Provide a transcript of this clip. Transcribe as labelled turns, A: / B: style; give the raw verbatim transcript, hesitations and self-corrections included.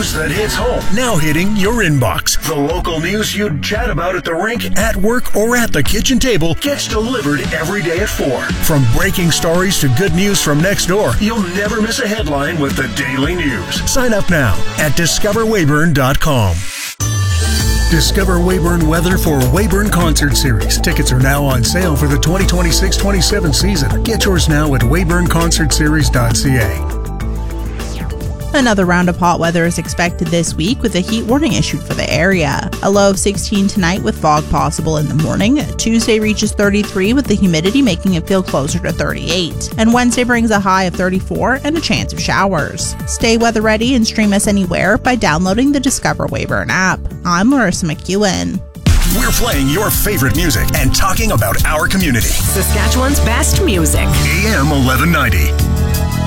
A: news that hits home.
B: Now hitting your inbox.
A: The local news you'd chat about at the rink,
B: At work or at the kitchen table.
A: gets delivered every day at four.
B: From breaking stories to good news from next door.
A: You'll never miss a headline with the Daily News.
B: Sign up now at discover weyburn dot com. Discover Weyburn weather for Weyburn Concert Series. Tickets are now on sale for the twenty twenty-six twenty-seven season. Get yours now at weyburn concert series dot c a.
C: Another round of hot weather is expected this week with a heat warning issued for the area. A low of sixteen tonight with fog possible in the morning. Tuesday reaches thirty-three with the humidity making it feel closer to thirty-eight. And Wednesday brings a high of thirty-four and a chance of showers. Stay weather ready and stream us anywhere by downloading the Discover Weyburn app. I'm Larissa McEwen.
B: We're playing your favorite music and talking about our community.
D: Saskatchewan's best music.
B: A M eleven ninety.